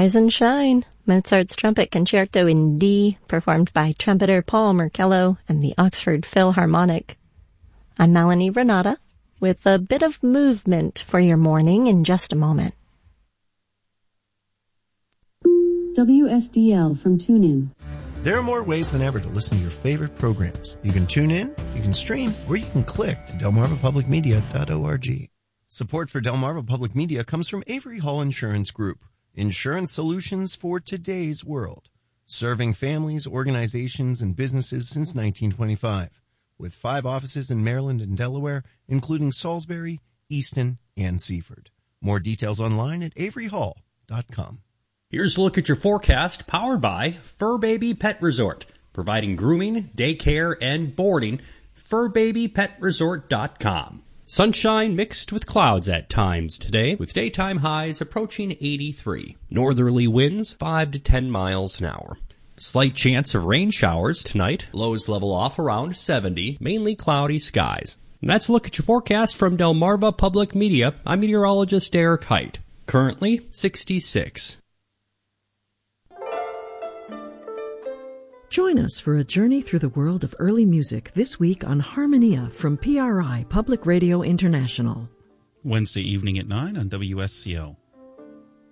Rise and Shine, Mozart's Trumpet Concerto in D, performed by trumpeter Paul Merkello and the Oxford Philharmonic. I'm Melanie Renata, with a bit of movement for your morning in just a moment. WSDL from TuneIn. There are more ways than ever to listen to your favorite programs. You can tune in, you can stream, or you can click to delmarvapublicmedia.org. Support for Delmarva Public Media comes from Avery Hall Insurance Group. Insurance solutions for today's world. Serving families, organizations, and businesses since 1925. With 5 offices in Maryland and Delaware, including Salisbury, Easton, and Seaford. More details online at averyhall.com. Here's a look at your forecast, powered by Fur Baby Pet Resort, providing grooming, daycare, and boarding. FurBabyPetResort.com. Sunshine mixed with clouds at times today, with daytime highs approaching 83. Northerly winds 5 to 10 miles an hour. Slight chance of rain showers tonight. Lows level off around 70. Mainly cloudy skies. And that's a look at your forecast from Delmarva Public Media. I'm meteorologist Eric Height. Currently 66. Join us for a journey through the world of early music this week on Harmonia from PRI Public Radio International. Wednesday evening at 9 on WSCO.